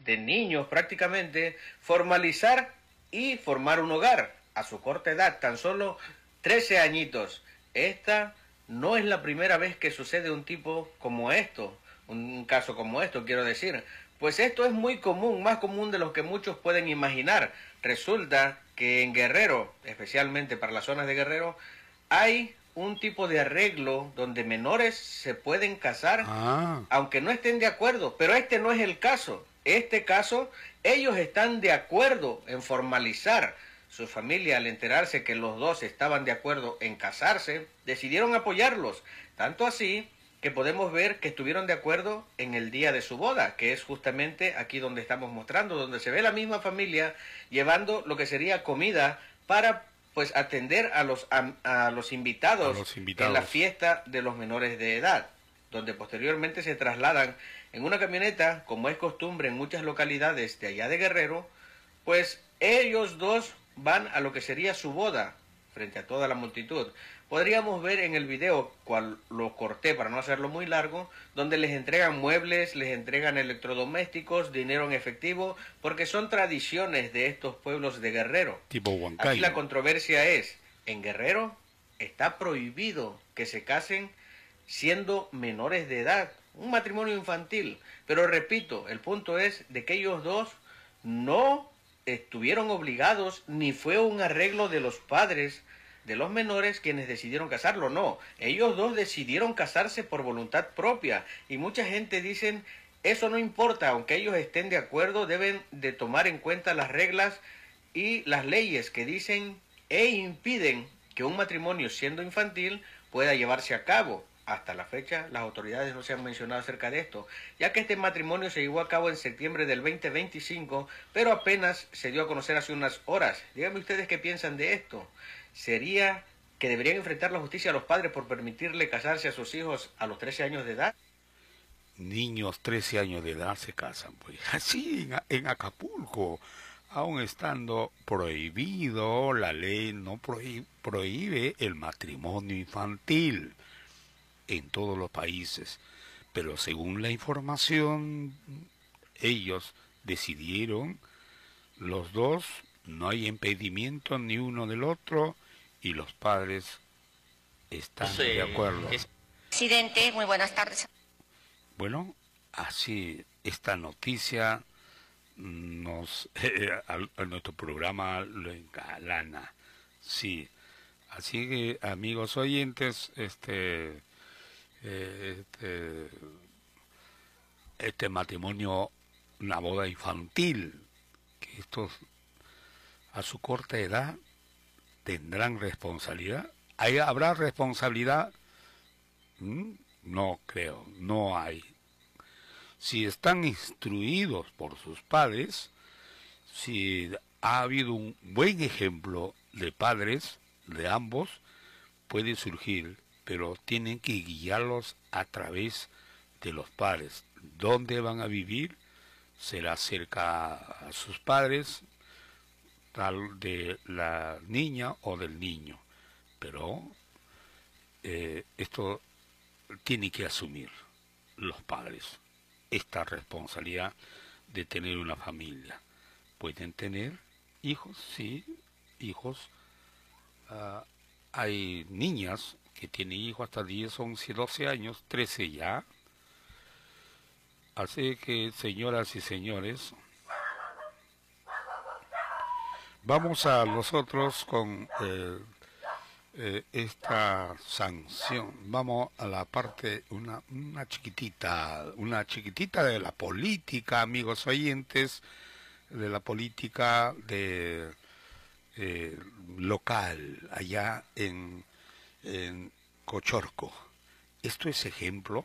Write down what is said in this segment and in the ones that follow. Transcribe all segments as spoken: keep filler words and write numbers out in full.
de niños prácticamente, formalizar y formar un hogar a su corta edad, tan solo trece añitos. Esta no es la primera vez que sucede un tipo como esto, un caso como esto, quiero decir. Pues esto es muy común, más común de lo que muchos pueden imaginar. Resulta que en Guerrero, especialmente para las zonas de Guerrero, hay un tipo de arreglo donde menores se pueden casar, Ah, aunque no estén de acuerdo, pero este no es el caso. Este caso, ellos están de acuerdo en formalizar su familia. Al enterarse que los dos estaban de acuerdo en casarse, decidieron apoyarlos, tanto así que podemos ver que estuvieron de acuerdo en el día de su boda, que es justamente aquí donde estamos mostrando, donde se ve la misma familia llevando lo que sería comida para pues atender a los a, a los a invitados los en la invitados. fiesta de los menores de edad, donde posteriormente se trasladan en una camioneta, como es costumbre en muchas localidades de allá de Guerrero. Pues ellos dos van a lo que sería su boda frente a toda la multitud. Podríamos ver en el video, cual lo corté para no hacerlo muy largo, donde les entregan muebles, les entregan electrodomésticos, dinero en efectivo, porque son tradiciones de estos pueblos de Guerrero. Tipo Aquí la Huancayo. controversia es, en Guerrero está prohibido que se casen siendo menores de edad, un matrimonio infantil. Pero repito, el punto es de que ellos dos no estuvieron obligados, ni fue un arreglo de los padres de los menores quienes decidieron casarlo, no. Ellos dos decidieron casarse por voluntad propia. Y mucha gente dicen, eso no importa, aunque ellos estén de acuerdo, deben de tomar en cuenta las reglas y las leyes que dicen e impiden que un matrimonio siendo infantil pueda llevarse a cabo. Hasta la fecha, las autoridades no se han mencionado acerca de esto, ya que este matrimonio se llevó a cabo en septiembre del veinte veinticinco, pero apenas se dio a conocer hace unas horas. Díganme ustedes qué piensan de esto. ¿Sería que deberían enfrentar la justicia a los padres por permitirle casarse a sus hijos a los trece años de edad? Niños trece años de edad se casan, pues. Así en, en Acapulco, aun estando prohibido, la ley no prohíbe, prohíbe el matrimonio infantil en todos los países. Pero según la información, ellos decidieron, los dos, no hay impedimento ni uno del otro, y los padres están Sí, de acuerdo. es- Presidente, muy buenas tardes. Bueno, así esta noticia nos eh, a, a nuestro programa lo engalana. Sí, así que amigos oyentes, este eh, este, este matrimonio, una boda infantil, que estos a su corta edad tendrán responsabilidad. ¿Hay, ¿Habrá responsabilidad? ¿Mm? No creo, no hay. Si están instruidos por sus padres, si ha habido un buen ejemplo de padres, de ambos, puede surgir, pero tienen que guiarlos a través de los padres. ¿Dónde van a vivir? Será cerca a sus padres, tal de la niña o del niño. Pero eh, esto tiene que asumir los padres esta responsabilidad de tener una familia. Pueden tener hijos, sí, hijos. Uh, hay niñas que tienen hijos hasta diez, once, doce años, trece ya. Así que, señoras y señores, vamos a nosotros con eh, eh, esta sanción. Vamos a la parte, una, una chiquitita, una chiquitita de la política, amigos oyentes, de la política de eh, local, allá en, en Cochorco. Esto es ejemplo.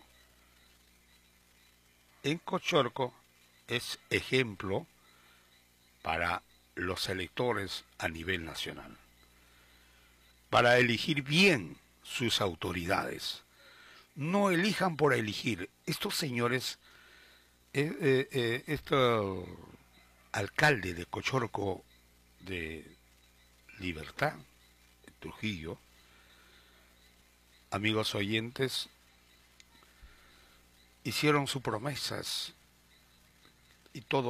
En Cochorco es ejemplo para los electores a nivel nacional, para elegir bien sus autoridades. No elijan por elegir. Estos señores, eh, eh, eh, este alcalde de Cochorco de Libertad, Trujillo, amigos oyentes, hicieron sus promesas y todo